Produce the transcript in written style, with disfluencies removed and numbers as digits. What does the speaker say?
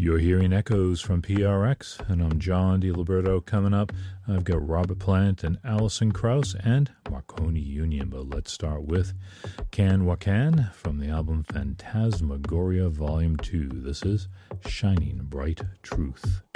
You're hearing echoes from PRX, and I'm John DiLiberto. Coming up, I've got Robert Plant and Alison Krauss and Marconi Union, but let's start with Can Wakan from the album Phantasmagoria Volume 2. This is Shining Bright Truth.